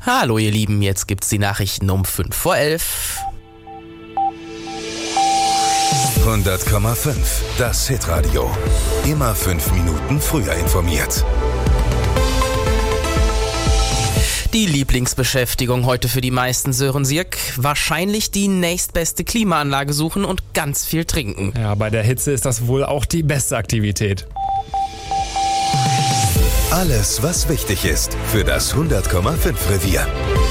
Hallo ihr Lieben, jetzt gibt's die Nachrichten um 11:05. 100,5, das Hitradio. Immer 5 Minuten früher informiert. Die Lieblingsbeschäftigung heute für die meisten, Sören Sierk, wahrscheinlich die nächstbeste Klimaanlage suchen und ganz viel trinken. Ja, bei der Hitze ist das wohl auch die beste Aktivität. Alles, was wichtig ist für das 100,5 Revier.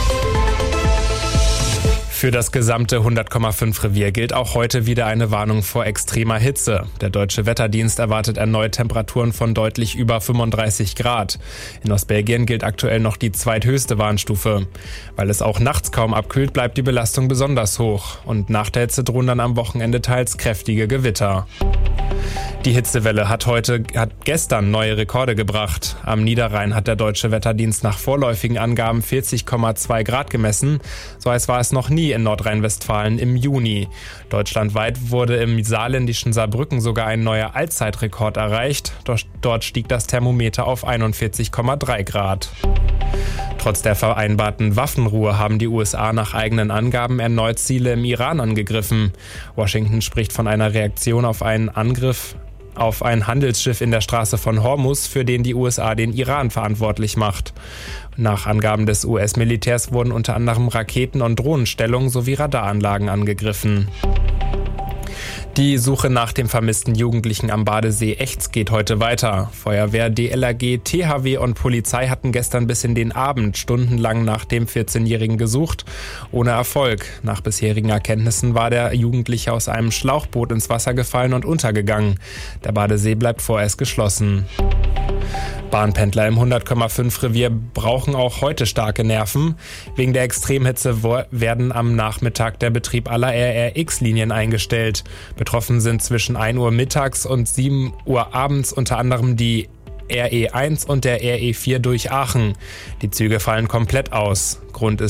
Für das gesamte 100,5 Revier gilt auch heute wieder eine Warnung vor extremer Hitze. Der Deutsche Wetterdienst erwartet erneut Temperaturen von deutlich über 35 Grad. In Ostbelgien gilt aktuell noch die zweithöchste Warnstufe. Weil es auch nachts kaum abkühlt, bleibt die Belastung besonders hoch. Und nach der Hitze drohen dann am Wochenende teils kräftige Gewitter. Die Hitzewelle hat gestern neue Rekorde gebracht. Am Niederrhein hat der Deutsche Wetterdienst nach vorläufigen Angaben 40,2 Grad gemessen. So heiß war es noch nie in Nordrhein-Westfalen im Juni. Deutschlandweit wurde im saarländischen Saarbrücken sogar ein neuer Allzeitrekord erreicht. Dort stieg das Thermometer auf 41,3 Grad. Trotz der vereinbarten Waffenruhe haben die USA nach eigenen Angaben erneut Ziele im Iran angegriffen. Washington spricht von einer Reaktion auf einen Angriff auf ein Handelsschiff in der Straße von Hormuz, für den die USA den Iran verantwortlich macht. Nach Angaben des US-Militärs wurden unter anderem Raketen- und Drohnenstellungen sowie Radaranlagen angegriffen. Die Suche nach dem vermissten Jugendlichen am Badesee Echts geht heute weiter. Feuerwehr, DLRG, THW und Polizei hatten gestern bis in den Abend stundenlang nach dem 14-Jährigen gesucht, ohne Erfolg. Nach bisherigen Erkenntnissen war der Jugendliche aus einem Schlauchboot ins Wasser gefallen und untergegangen. Der Badesee bleibt vorerst geschlossen. Bahnpendler im 100,5 Revier brauchen auch heute starke Nerven. Wegen der Extremhitze werden am Nachmittag der Betrieb aller RRX-Linien eingestellt. Betroffen sind zwischen 1 Uhr mittags und 7 Uhr abends unter anderem die RE1 und der RE4 durch Aachen. Die Züge fallen komplett aus. Grund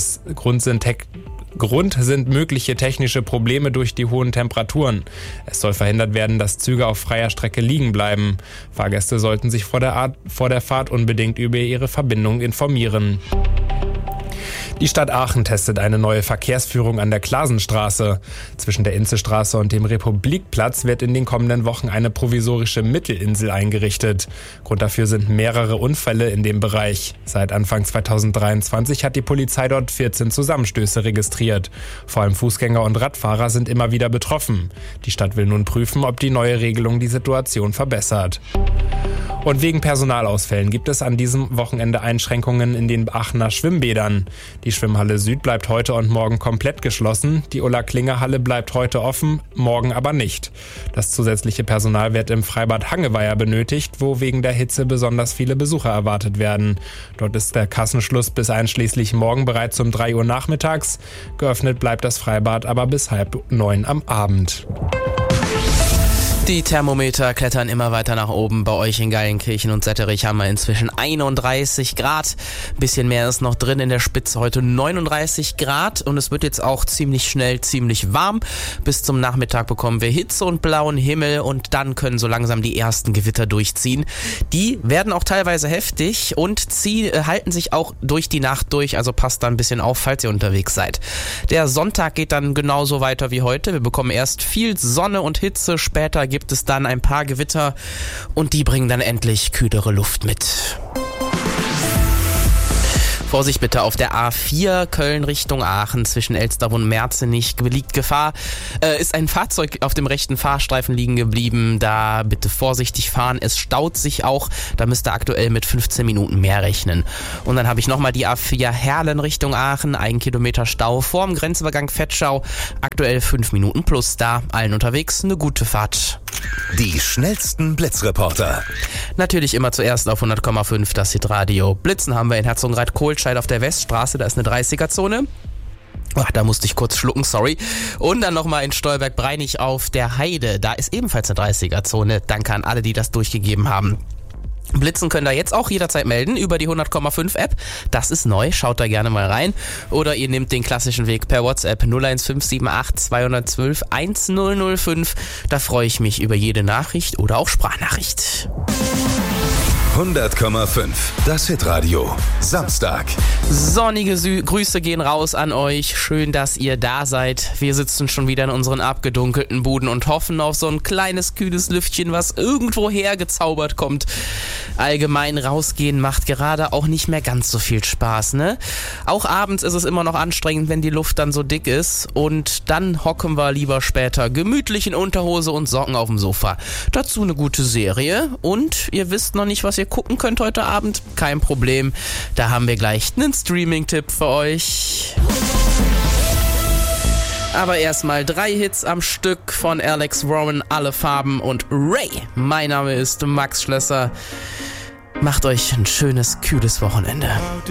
sind mögliche technische Probleme durch die hohen Temperaturen. Es soll verhindert werden, dass Züge auf freier Strecke liegen bleiben. Fahrgäste sollten sich vor der Fahrt unbedingt über ihre Verbindung informieren. Die Stadt Aachen testet eine neue Verkehrsführung an der Klasenstraße. Zwischen der Inzelstraße und dem Republikplatz wird in den kommenden Wochen eine provisorische Mittelinsel eingerichtet. Grund dafür sind mehrere Unfälle in dem Bereich. Seit Anfang 2023 hat die Polizei dort 14 Zusammenstöße registriert. Vor allem Fußgänger und Radfahrer sind immer wieder betroffen. Die Stadt will nun prüfen, ob die neue Regelung die Situation verbessert. Und wegen Personalausfällen gibt es an diesem Wochenende Einschränkungen in den Aachener Schwimmbädern. Die Schwimmhalle Süd bleibt heute und morgen komplett geschlossen. Die Ulla-Klinger-Halle bleibt heute offen, morgen aber nicht. Das zusätzliche Personal wird im Freibad Hangeweiher benötigt, wo wegen der Hitze besonders viele Besucher erwartet werden. Dort ist der Kassenschluss bis einschließlich morgen bereits um 3 Uhr nachmittags. Geöffnet bleibt das Freibad aber bis 8:30 am Abend. Die Thermometer klettern immer weiter nach oben. Bei euch in Geilenkirchen und Setterich haben wir inzwischen 31 Grad. Ein bisschen mehr ist noch drin in der Spitze. Heute 39 Grad und es wird jetzt auch ziemlich schnell ziemlich warm. Bis zum Nachmittag bekommen wir Hitze und blauen Himmel und dann können so langsam die ersten Gewitter durchziehen. Die werden auch teilweise heftig und halten sich auch durch die Nacht durch. Also passt da ein bisschen auf, falls ihr unterwegs seid. Der Sonntag geht dann genauso weiter wie heute. Wir bekommen erst viel Sonne und Hitze. Später gibt es dann ein paar Gewitter und die bringen dann endlich kühlere Luft mit. Vorsicht bitte auf der A4 Köln Richtung Aachen zwischen Elster und Merzenich liegt Gefahr. Ist ein Fahrzeug auf dem rechten Fahrstreifen liegen geblieben. Da bitte vorsichtig fahren. Es staut sich auch. Da müsst ihr aktuell mit 15 Minuten mehr rechnen. Und dann habe ich nochmal die A4 Herlen Richtung Aachen. 1 Kilometer Stau vorm Grenzübergang Vetschau. Aktuell 5 Minuten plus da. Allen unterwegs eine gute Fahrt. Die schnellsten Blitzreporter. Natürlich immer zuerst auf 100,5 das Hitradio. Blitzen haben wir in Herzogenrath-Kohlscheid auf der Weststraße, da ist eine 30er-Zone. Ach, da musste ich kurz schlucken, sorry. Und dann nochmal in Stolberg-Breinig auf der Heide, da ist ebenfalls eine 30er-Zone. Danke an alle, die das durchgegeben haben. Blitzen könnt ihr jetzt auch jederzeit melden über die 100,5 App. Das ist neu, schaut da gerne mal rein. Oder ihr nehmt den klassischen Weg per WhatsApp 01578 212 1005. Da freue ich mich über jede Nachricht oder auch Sprachnachricht. 100,5. Das Hitradio. Samstag. Sonnige Grüße gehen raus an euch. Schön, dass ihr da seid. Wir sitzen schon wieder in unseren abgedunkelten Buden und hoffen auf so ein kleines, kühles Lüftchen, was irgendwo hergezaubert kommt. Allgemein rausgehen macht gerade auch nicht mehr ganz so viel Spaß, ne? Auch abends ist es immer noch anstrengend, wenn die Luft dann so dick ist. Und dann hocken wir lieber später gemütlich in Unterhose und Socken auf dem Sofa. Dazu eine gute Serie. Und ihr wisst noch nicht, was ihr gucken könnt heute Abend? Kein Problem. Da haben wir gleich einen Streaming-Tipp für euch. Aber erstmal 3 Hits am Stück von Alex Warren, Alle Farben und Ray. Mein Name ist Max Schlösser. Macht euch ein schönes, kühles Wochenende.